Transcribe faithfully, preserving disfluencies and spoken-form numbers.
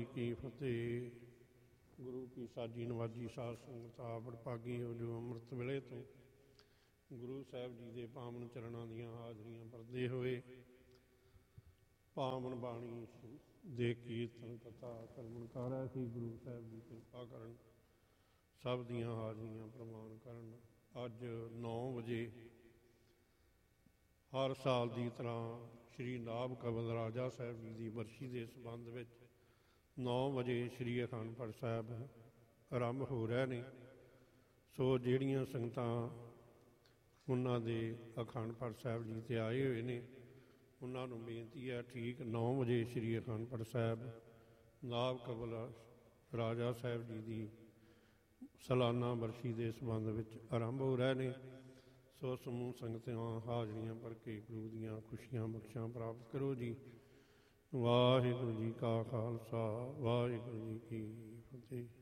जी की फतेह। गुरु की साजी नवाजी साध संगत आप वਡਭਾਗੀ हो जो अमृत वेले तो गुरु साहब जी के पावन चरणों ਦੀਆਂ ਹਾਜ਼ਰੀਆਂ ਭਰਦੇ ਹੋਏ ਪਾਵਨ ਬਾਣੀ ਦੇ ਕੀਰਤਨ ਕਥਾ ਕਰਮਨ ਕਰ ਐਸੀ ਗੁਰੂ ਸਾਹਿਬ ਦੀ ਕਿਰਪਾ ਕਰਨ, ਸਭ ਦੀਆਂ ਹਾਜ਼ਰੀਆਂ ਪ੍ਰਵਾਨ ਕਰਨ। ਅੱਜ ਨੌ ਵਜੇ ਹਰ ਸਾਲ ਦੀ ਤਰ੍ਹਾਂ ਸ਼੍ਰੀ ਨਾਭ ਕਮਲ ਰਾਜਾ ਸਾਹਿਬ ਜੀ ਦੀ ਬਰਸ਼ੀ ਦੇ ਸੰਬੰਧ ਵਿੱਚ ਨੌ ਵਜੇ ਸ਼੍ਰੀ ਅਖੰਡ ਪਾਠ ਸਾਹਿਬ ਆਰੰਭ ਹੋ ਰਹੇ ਨੇ। ਸੋ ਜਿਹੜੀਆਂ ਸੰਗਤਾਂ ਉਹਨਾਂ ਦੇ ਅਖੰਡ ਪਾਠ ਸਾਹਿਬ ਜੀ 'ਤੇ ਆਏ ਹੋਏ ਨੇ, ਉਹਨਾਂ ਨੂੰ ਬੇਨਤੀ ਹੈ ਠੀਕ ਨੌ ਵਜੇ ਸ਼੍ਰੀ ਅਖੰਡ ਪਾਠ ਸਾਹਿਬ ਨਾਭ ਕਮਲ ਰਾਜਾ ਸਾਹਿਬ ਜੀ ਦੀ ਸਾਲਾਨਾ ਬਰਸ਼ੀ ਦੇ ਸੰਬੰਧ ਵਿੱਚ ਆਰੰਭ ਹੋ ਰਹੇ ਨੇ। ਸੋ ਸਮੂਹ ਸੰਗਤਾਂ ਹਾਜ਼ਰੀਆਂ ਭਰ ਕੇ ਗੁਰੂ ਦੀਆਂ ਖੁਸ਼ੀਆਂ ਬਖਸ਼ਾਂ ਪ੍ਰਾਪਤ ਕਰੋ ਜੀ। ਵਾਹਿਗੁਰੂ ਜੀ ਕਾ ਖਾਲਸਾ, ਵਾਹਿਗੁਰੂ ਜੀ ਕੀ ਫਤਿਹ।